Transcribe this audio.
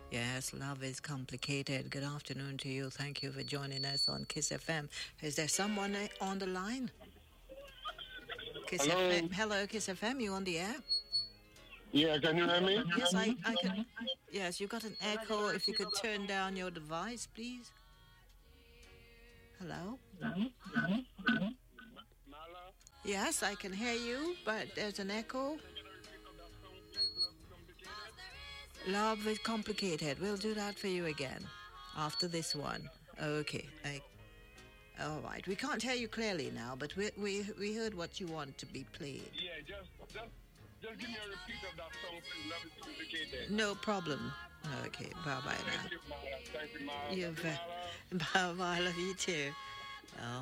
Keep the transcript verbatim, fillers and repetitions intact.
Yes, love is complicated. Good afternoon to you. Thank you for joining us on Kiss F M. Is there someone uh, on the line? Kiss F M. Hello. Hello, Kiss F M. You on the air? Yeah, can you hear me? Yes, I, I can. Yes, you got an echo. If you could turn down your device, please. Hello? Mala? Yes, I can hear you, but there's an echo. Can you pick up that song, please? Love is complicated. Love is complicated. We'll do that for you again after this one. Okay. I, all right. We can't hear you clearly now, but we we we heard what you want to be played. Yeah, just just just give me a repeat of that song, please. Love is complicated. No problem. Okay. Bye bye now. Thank you, Mala. Thank you, Mala. You're Thank you, very. Mala. Bye bye. I love you too. Oh.